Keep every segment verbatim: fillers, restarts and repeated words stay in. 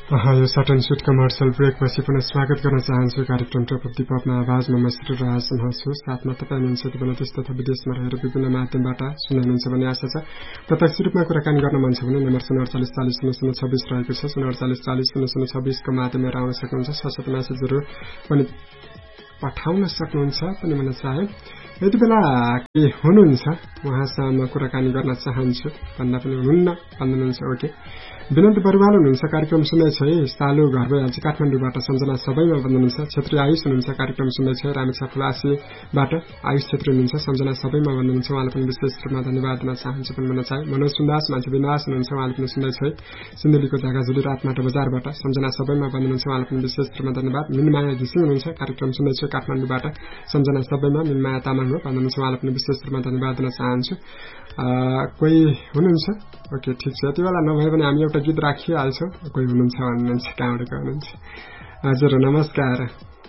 यो Sutton suit commercial ब्रेकपछि पुनः स्वागत गर्न चाहन्छु कार्यक्रम प्रपत्ति पपमा आवाजमा म श्री राज हुन्छु। साथमा तपाईँ हुनुहुन्छ कि देश तथा विदेशमा रहेर विभिन्न माध्यमबाट सुन्नुहुन्छ भन्ने आशा छ। प्रत्यक्ष रूपमा कुराकानी गर्न मन छ भने नम्बर शून्य अडचालिस चालिस शून्य शून्य छब्बिस रहेको छ। शून्य अडचालिस चालिस शून्य शून्य छब्बिसको माध्यमबाट आउन सक्नुहुन्छ। सशक्त म्यासेजहरू पनि पठाउन सक्नुहुन्छ पनि मन चाहे। यति बेला के हुनुहुन्छ उहाँसँग कुराकानी गर्न चाहन्छु भन्दा पनि हुन्न भन्नुहुन्छ। ओके विनन्त बरुवाल हुनुहुन्छ कार्यक्रम सुन्दैछ है। सालु घर भइहाल्छ काठमाडौँबाट सम्झना सबैमा भन्नुहुन्छ। क्षेत्री आयुष हुनुहुन्छ कार्यक्रम सुन्दैछ रामेछा फुलासीबाट आयुष क्षेत्री हुनुहुन्छ सम्झना सबैमा भन्नुहुन्छ। उहाँलाई पनि विशेष रूपमा धन्यवाद दिन चाहन्छु पनि भन्न चाहे। मनोज सुन्दास मान्छे विनाश हुनुहुन्छ उहाँले पनि सुन्दैछ है। सिन्धुलीको झागाझुली रातमाटा बजारबाट सम्झना सबैमा भन्नुहुन्छ। उहाँलाई पनि विशेष रूपमा धन्यवाद। मिनमाया घिसिङ हुनुहुन्छ कार्यक्रम सुन्दैछ काठमाडौँबाट सम्झना सबैमा मिनमाया तामाङ हो भन्नुहुन्छ। उहाँलाई पनि विशेष रूपमा धन्यवाद दिन चाहन्छु। कोही हुनुहुन्छ ओके ठिक छ। यति बेला नभए पनि हामी एउटा गीत राखिहाल्छौँ। कोही हुनुहुन्छ भन्नुहुन्छ कहाँबाट हुनुहुन्छ? हजुर नमस्कार।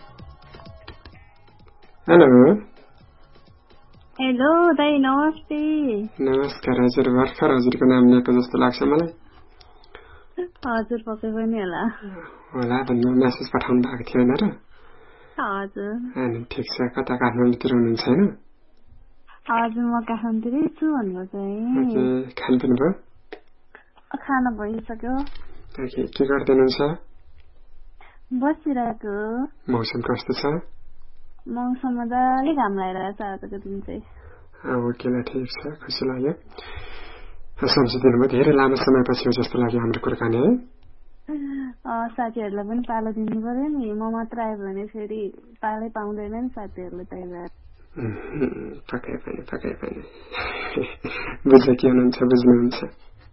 हेलो हेलो दाइ नमस्ते। नमस्कार हजुर। भर्खर हजुरको नाम लिएको जस्तो लाग्छ मलाई। हजुर पक्कै पनि होला होला भन्नु मेसेज पठाउनु भएको थियो होइन र? हजुर अनि ठिक छ। कता काठमाडौँतिर हुनुहुन्छ होइन? हजुर म काठमाडौँतिरै छु भन्नुपर्छ है। खानपिन भयो? खाना भइसक्यो। ओके के गर्दै हुनुहुन्छ? बसिरहेको। मौसम कस्तो छ? मौसम मजाले घाम लागिरहेछ आजको दिन चाहिँ। ओके ल ठिक छ खुसी लाग्यो। सम्झिदिनु भयो धेरै लामो समयपछि हो जस्तो लाग्यो हाम्रो कुराकानी है। साथीहरूलाई पनि पालो दिनु पर्यो नि। म मात्र आयो भने फेरि पालै पाउँदैन नि साथीहरूले त्यही पक्कै पनि पक्कै पनि बुझ्दै के हुनुहुन्छ बुझ्नुहुन्छ।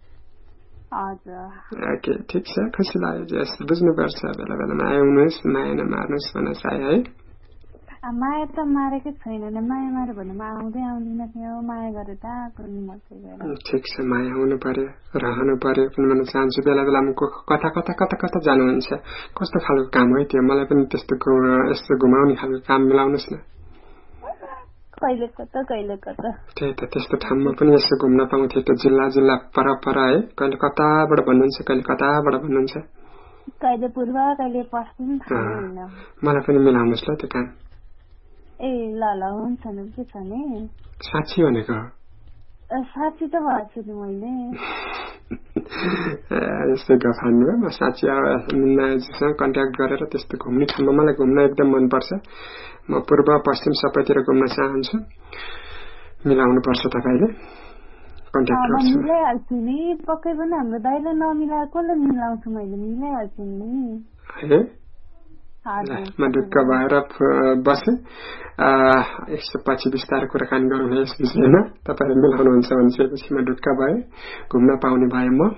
ओके ठिक छ खुसी लाग्यो। बुझ्नुपर्छ बेला बेलामा आउनुहोस् माया नमार्नुहोस् भन्न चाहे है। माया त मारेकै छैन नि। माया माऱ्यो भने म आउँदै आउँदिन थियो। माया गरेर त आएको नि म चाहिँ। ठिक छ माया हुनु पर्यो रहनु पर्यो पनि भन्न चाहन्छु। बेला बेलामा कता कता कता कता जानुहुन्छ कस्तो खालको काम है त्यो? मलाई पनि त्यस्तो यस्तो घुमाउने खालको काम मिलाउनुहोस् न। कहिले कता कहिले कता त्यही त त्यस्तो ठाउँमा पनि यसो घुम्न पाउँथे त जिल्ला जिल्ला पर पर है। कहिले कताबाट भन्नुहुन्छ कहिले कताबाट भन्नुहुन्छ। कहिले पूर्व कहिले पश्चिम। मलाई पनि मिलाउनुहोस् ल त्यो काम। ए ल ल हुन्छ नि के छ नि। साँच्ची भनेको? साँच्ची त भन्छु नि मैले। यस्तै गफान्नु हो। म साँच्ची मिनाजीसँग कन्ट्याक्ट गरेर त्यस्तो घुम्ने ठाउँमा मलाई घुम्न एकदम मनपर्छ। म पूर्व पश्चिम सबैतिर घुम्न चाहन्छु। मिलाउनु पर्छ तपाईँले कन्ट्याक्ट गर्छु। मिलाइहाल्छु नि पक्कै पनि। हाम्रो दाइले नमिलाएर कसले मिलाउँछु मैले मिलाइहाल्छु नि। म ढुक्क भएर बसेँ। यसो पछि बिस्तारै कुराकानी गरौँ यस विषयमा। तपाईँले मिलाउनुहुन्छ भनेपछि म ढुक्क भएँ घुम्न पाउने भएँ म।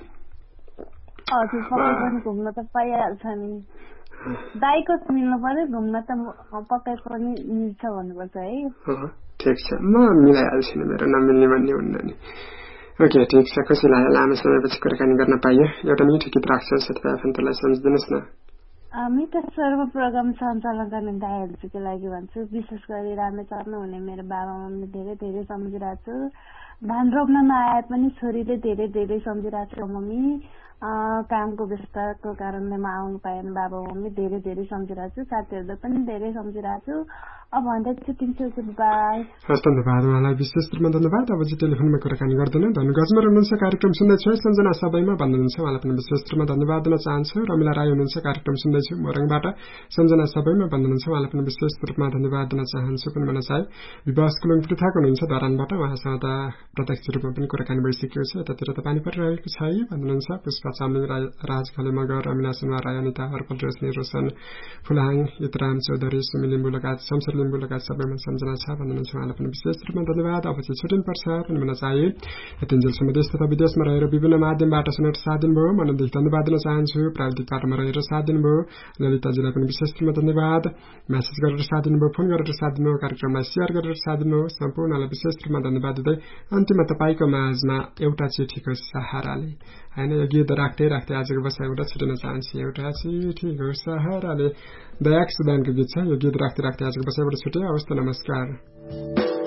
हजुर पक्कै पनि घुम्न त पाइहाल्छ नि। दाइको मिल्नु पर्यो घुम्न त पक्कै पनि मिल्छ भन्नुपर्छ है। ठिक छ म मिलाइहाल्छु नि। मेरो नमिल्ने भन्ने हुन्न नि। ओके ठिक छ खुसी लाग्यो लामो समयपछि कुराकानी गर्न पाइयो। एउटा मिठो गीत राख्छु साथीभाइ आफन्तलाई सम्झिदिनुहोस् न। मित्र सर्व प्रोग्राम सञ्चालन गर्ने दाइहरूको लागि भन्छु। विशेष गरी रामेछापमा हुने मेरो बाबा मम्मीले धेरै धेरै सम्झिरहेको छु। धान रोप्न नआए पनि छोरीले धेरै धेरै सम्झिरहेको छु। मम्मी कामको व्यस्तताको कारणले म आउनु पाएन। बाबा मम्मी धेरै धेरै सम्झिरहेको छु। साथीहरूलाई पनि धेरै सम्झिरहेको छु। अब भन्दै छुट्टिन्छु गुड बाई। हस् धन्यवाद उहाँलाई विशेष रूपमा धन्यवाद। अब चाहिँ टेलिफोनमा कुराकानी गर्दैन धनुगजमा हुनुहुन्छ कार्यक्रम सुन्दैछु सम्झना सबैमा भन्नुहुन्छ। उहाँलाई पनि विशेष रूपमा धन्यवाद दिन चाहन्छु। रमिला राई हुनुहुन्छ कार्यक्रम सुन्दैछु मोरङबाट सम्झना सबैमा भन्नुहुन्छ। उहाँलाई पनि विशेष रूपमा धन्यवाद दिन चाहन्छु पनि भन्न चाहे। विवास कुलङ पृथक हुनुहुन्छ धरानबाट। उहाँसँग त प्रत्यक्ष रूपमा पनि कुराकानी भइसकेको छ। यतातिर त पानी परिरहेको छ है भन्नुहुन्छ। पुष्पा चामलिङ राज खले मगर रमिला सुनवा राई अनिता हर्पल रोशनी रोशन फुलाङ युतराम चौधरी सुमी लिम्बू लगायत शमशेर लिम्बू लगायत सबैमा सम्झना छ भन्नुहुन्छ। उहाँलाई पनि विशेष रूपमा धन्यवाद। अब चाहिँ छुट्टिनुपर्छ पनि भन्न चाहे। यतिन्जेलसम्म देश तथा विदेशमा रहेर विभिन्न माध्यमबाट सुनेर साथ दिनुभयो मनदेखि धन्यवाद दिन चाहन्छु। प्राविधिक पाटोमा रहेर साथ दिनुभयो ललिताजीलाई पनि विशेष रूपमा धन्यवाद। म्यासेज गरेर साथ दिनुभयो फोन गरेर साथ दिनुभयो कार्यक्रमलाई सेयर गरेर साथ दिनुभयो सम्पूर्णलाई विशेष रूपमा धन्यवाद दिँदै अन्तिममा तपाईँको माझमा एउटा चिठीको सहाराले होइन यो गीत राख्दै राख्दै आजको बसाइबाट छुटिन चाहन्छु। एउटा चिठीको सहाराले दयाक सुदानको गीत छ। यो गीत राख्दै राख्दै आजको बसाइबाट छुटे। हवस् त नमस्कार।